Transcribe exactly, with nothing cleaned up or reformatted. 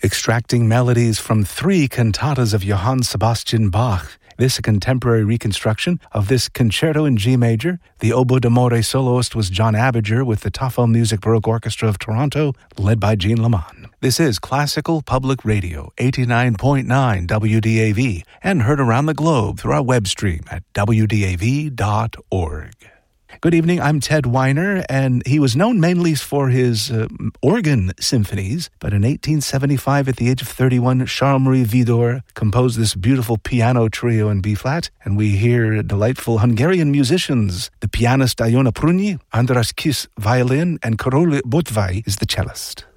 extracting melodies from three cantatas of Johann Sebastian Bach. This a contemporary reconstruction of this concerto in G major. The oboe d'amore soloist was John Abinger with the Tafel Music Baroque Orchestra of Toronto, led by Jean Leman. This is Classical Public Radio, eighty-nine point nine W D A V, and heard around the globe through our web stream at w d a v dot org. Good evening, I'm Ted Weiner, and he was known mainly for his uh, organ symphonies, but in eighteen seventy-five, at the age of thirty-one, Charles-Marie Widor composed this beautiful piano trio in B-flat, and we hear delightful Hungarian musicians, the pianist Iona Prunyi, Andras Kiss violin, and Karol Botvai is the cellist.